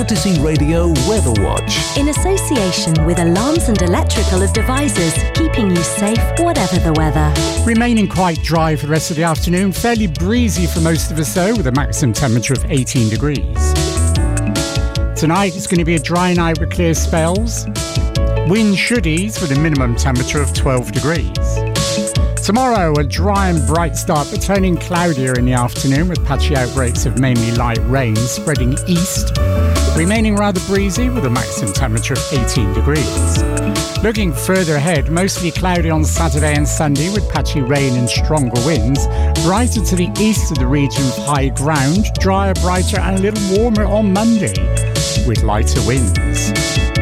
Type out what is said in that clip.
Cortesy Radio Weather Watch. In association with Alarms and Electrical Devices, keeping you safe whatever the weather. Remaining quite dry for the rest of the afternoon, fairly breezy for most of us though, with a maximum temperature of 18 degrees. Tonight it's going to be a dry night with clear spells. Wind should ease with a minimum temperature of 12 degrees. Tomorrow, a dry and bright start, but turning cloudier in the afternoon with patchy outbreaks of mainly light rain spreading east, remaining rather breezy with a maximum temperature of 18 degrees. Looking further ahead, mostly cloudy on Saturday and Sunday with patchy rain and stronger winds, brighter to the east of the region of high ground, drier, brighter and a little warmer on Monday with lighter winds.